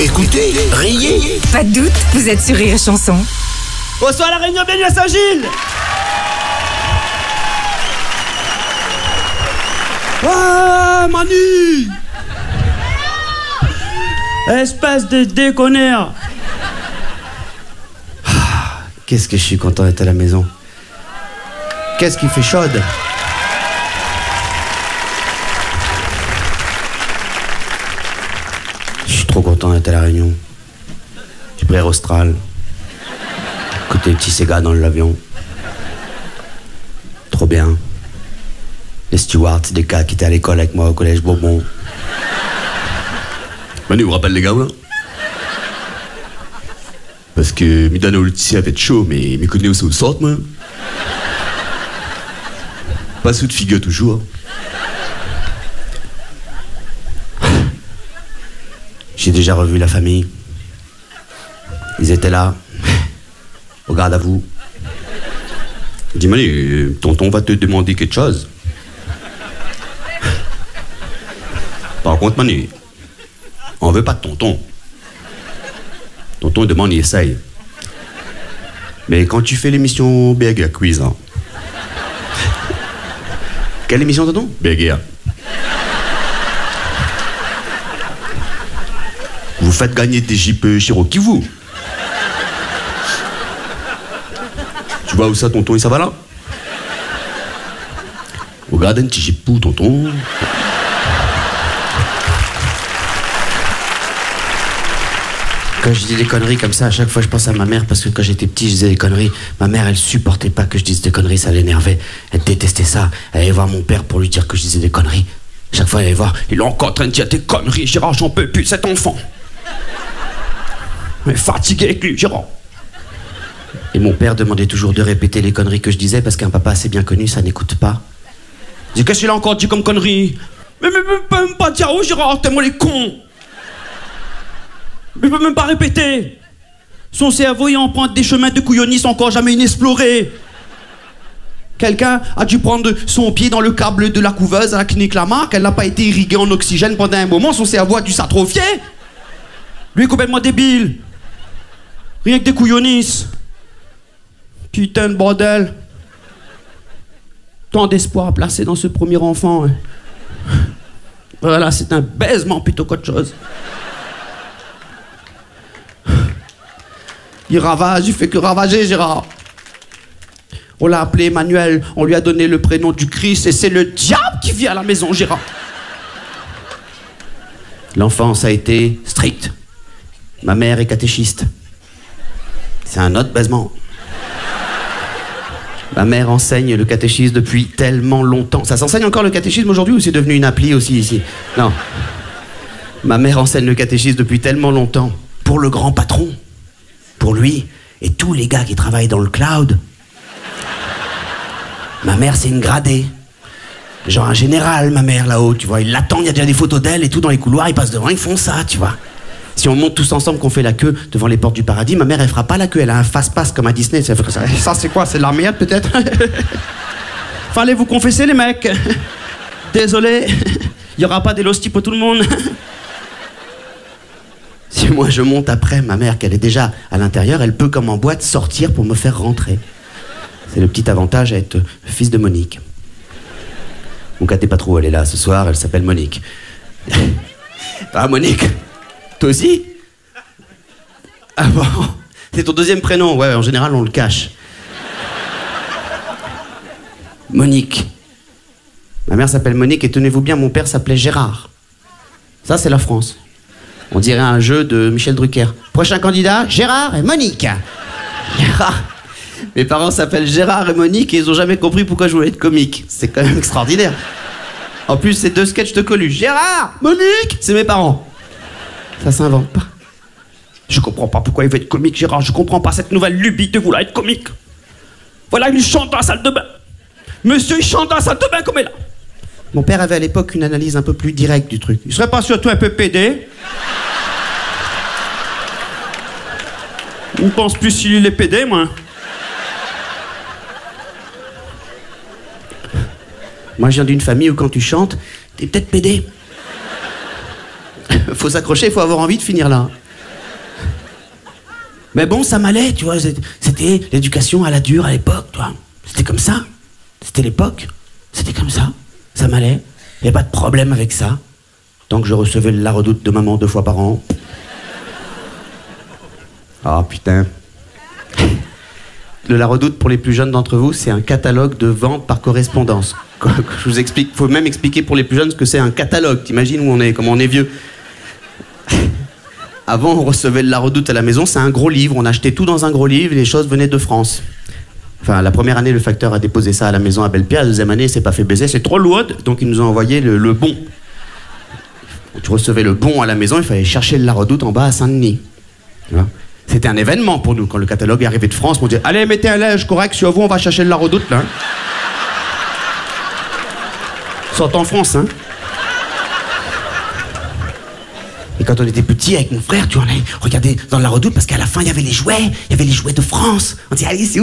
Écoutez, riez. Pas de doute, vous êtes sur Rire et Chanson. Bonsoir à la Réunion, bienvenue à Saint-Gilles. Ah, Manu! Espèce de déconneur! Qu'est-ce que je suis content d'être à la maison. Qu'est-ce qui fait chaude. Je suis trop content d'être à la Réunion. J'ai pris Air Austral. Écouter les petits Sega dans l'avion. Trop bien. Les stewards, c'est des gars qui étaient à l'école avec moi au collège Bourbon. Manu, vous rappelle les gars, là? Parce que Midano, le lycée a fait chaud, mais me connaît aussi au centre, moi. Pas sous de figure toujours. J'ai déjà revu la famille. Ils étaient là. Au garde à vous. Dis Manu, tonton va te demander quelque chose. Par contre, Manu, on veut pas de tonton. Tonton demande, il essaye. Mais quand tu fais l'émission BG Quiz, hein. Quelle émission, tonton? BG. Vous faites gagner des Jeeps Cherokee, vous. Tu vois où ça, tonton, et ça va là? Regarde un petit Jeep pour tonton. Quand je dis des conneries comme ça, à chaque fois je pense à ma mère, parce que quand j'étais petit, je disais des conneries. Ma mère, elle supportait pas que je dise des conneries, ça l'énervait. Elle détestait ça. Elle allait voir mon père pour lui dire que je disais des conneries. Chaque fois, elle allait voir, il est encore en train de dire des conneries, Gérard, j'en peux plus, cet enfant. Mais fatigué avec lui, Gérard. Et mon père demandait toujours de répéter les conneries que je disais, parce qu'un papa assez bien connu, ça n'écoute pas. Je dis, qu'est-ce qu'il a encore dit comme connerie? Mais peut même pas dire, oh Gérard, t'es-moi les cons. Mais il peut même pas répéter. Son cerveau il emprunte des chemins de couillonnis encore jamais inexplorés. Quelqu'un a dû prendre son pied dans le câble de la couveuse à la clinique Lamarck. Elle n'a pas été irriguée en oxygène pendant un moment. Son cerveau a dû s'atrophier. Lui est complètement débile. Rien que des couillonnis. Putain de bordel. Tant d'espoir placé dans ce premier enfant. Hein. Voilà, c'est un baisement plutôt qu'autre chose. Il ravage, il fait que ravager, Gérard. On l'a appelé Emmanuel, on lui a donné le prénom du Christ et c'est le diable qui vit à la maison, Gérard. L'enfance a été stricte. Ma mère est catéchiste. C'est un autre baisement. Ma mère enseigne le catéchisme depuis tellement longtemps. Ça s'enseigne encore le catéchisme aujourd'hui ou c'est devenu une appli aussi ici? Non. Ma mère enseigne le catéchisme depuis tellement longtemps. Pour le grand patron. Pour lui et tous les gars qui travaillent dans le cloud. Ma mère, c'est une gradée. Genre un général, ma mère, là-haut, tu vois. Ils l'attendent, il y a déjà des photos d'elle et tout dans les couloirs, ils passent devant, ils font ça, tu vois. Si on monte tous ensemble, qu'on fait la queue devant les portes du paradis, ma mère, elle fera pas la queue, elle a un fast-pass comme à Disney. Ça, c'est quoi? C'est de la merde, peut-être? Fallait vous confesser, les mecs. Désolé, il y aura pas des lostis pour tout le monde. Si moi je monte après, ma mère, qu'elle est déjà à l'intérieur, elle peut, comme en boîte, sortir pour me faire rentrer. C'est le petit avantage à être fils de Monique. Mon gars, t'es pas trop, elle est là ce soir, elle s'appelle Monique. Ah, Monique? Toi aussi? Ah bon? C'est ton deuxième prénom? Ouais, en général, on le cache. Monique. Ma mère s'appelle Monique et tenez-vous bien, mon père s'appelait Gérard. Ça, c'est la France. On dirait un jeu de Michel Drucker. Prochain candidat, Gérard et Monique. Gérard. Mes parents s'appellent Gérard et Monique et ils ont jamais compris pourquoi je voulais être comique. C'est quand même extraordinaire. En plus, c'est deux sketchs de Coluche. Gérard, Monique, c'est mes parents. Ça s'invente pas. Je comprends pas pourquoi il veut être comique, Gérard. Je comprends pas cette nouvelle lubie de vouloir être comique. Voilà, il chante dans la salle de bain. Monsieur, il chante dans la salle de bain comme elle là. Mon père avait à l'époque une analyse un peu plus directe du truc. Il serait pas surtout un peu pédé? On pense plus s'il est pédé, moi. Moi, je viens d'une famille où quand tu chantes, t'es peut-être pédé. Faut s'accrocher, faut avoir envie de finir là. Mais bon, ça m'allait, tu vois. C'était l'éducation à la dure à l'époque, tu vois. C'était comme ça. C'était l'époque. C'était comme ça. Ça m'allait. Il n'y avait pas de problème avec ça. Tant que je recevais la redoute de maman 2 fois par an. Ah, putain. La redoute, pour les plus jeunes d'entre vous, c'est un catalogue de vente par correspondance. Je vous explique. Faut même expliquer pour les plus jeunes ce que c'est un catalogue. T'imagines où on est, comment on est vieux. Avant, on recevait la redoute à la maison, c'est un gros livre. On achetait tout dans un gros livre et les choses venaient de France. Enfin, la première année, le facteur a déposé ça à la maison à Belle-Pierre. La deuxième année, il s'est pas fait baiser, c'est trop lourd. Donc, ils nous ont envoyé le bon. Tu recevais le bon à la maison, il fallait chercher la redoute en bas à Saint-Denis. Tu vois. C'était un événement pour nous. Quand le catalogue est arrivé de France, on disait « Allez, mettez un linge correct sur vous, on va chercher la redoute, là. » Sort en France, hein. Et quand on était petit avec mon frère, tu en allais regarder dans la redoute parce qu'à la fin, il y avait les jouets de France. On disait « Allez, c'est